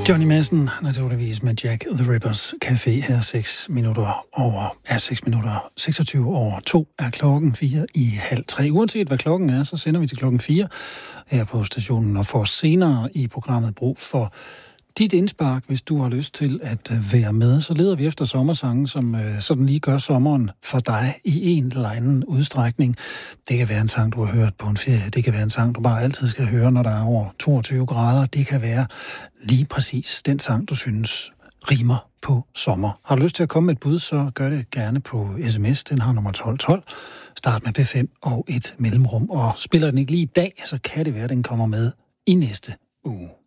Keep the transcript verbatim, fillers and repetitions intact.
Johnny Madsen, naturligvis med Jack the Rippers Café her seks minutter over, ja, seks minutter seksogtyve over to er klokken fire i halv tre. Uanset hvad klokken er, så sender vi til klokken fire her på stationen og får senere i programmet brug for dit indspark, hvis du har lyst til at være med. Så leder vi efter sommersange, som øh, sådan lige gør sommeren for dig i en eller anden udstrækning. Det kan være en sang, du har hørt på en ferie. Det kan være en sang, du bare altid skal høre, når der er over toogtyve grader. Det kan være lige præcis den sang, du synes rimer på sommer. Har du lyst til at komme med et bud, så gør det gerne på sms. Den har nummer tolv tolv. Start med P fem og et mellemrum. Og spiller den ikke lige i dag, så kan det være, at den kommer med i næste uge.